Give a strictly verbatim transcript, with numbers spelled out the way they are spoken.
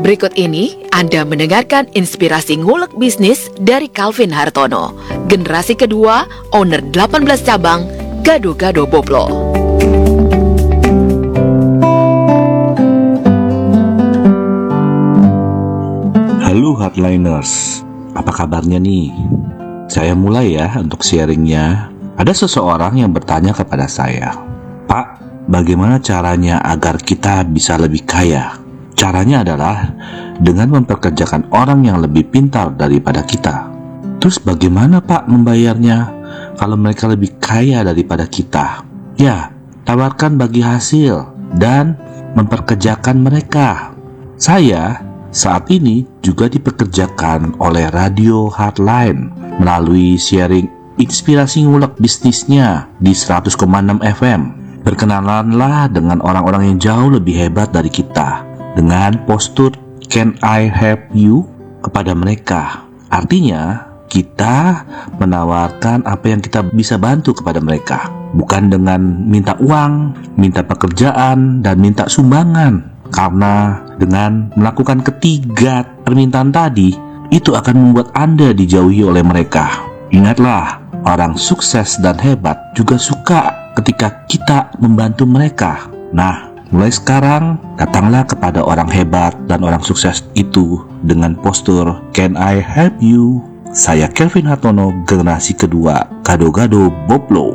Berikut ini Anda mendengarkan inspirasi ngulek bisnis dari Calvin Hartono, generasi kedua, owner delapan belas cabang, Gado-Gado Boplo. Halo Hardliners, apa kabarnya nih? Saya mulai ya untuk sharingnya. Ada seseorang yang bertanya kepada saya, Pak, bagaimana caranya agar kita bisa lebih kaya? Caranya adalah dengan memperkerjakan orang yang lebih pintar daripada kita. Terus bagaimana Pak membayarnya kalau mereka lebih kaya daripada kita? Ya, tawarkan bagi hasil dan memperkerjakan mereka. Saya saat ini juga dipekerjakan oleh Radio Hardline melalui sharing inspirasi ngulek bisnisnya di seratus koma enam F M. Berkenalanlah dengan orang-orang yang jauh lebih hebat dari kita dengan postur "Can I help you?" kepada mereka. Artinya, kita menawarkan apa yang kita bisa bantu kepada mereka, bukan dengan minta uang, minta pekerjaan, dan minta sumbangan. Karena dengan melakukan ketiga permintaan tadi, itu akan membuat Anda dijauhi oleh mereka. Ingatlah, orang sukses dan hebat juga suka ketika kita membantu mereka. Nah, mulai sekarang, datanglah kepada orang hebat dan orang sukses itu dengan postur "Can I help you?" Saya Calvin Hartono, generasi kedua, Gado-Gado Boplo.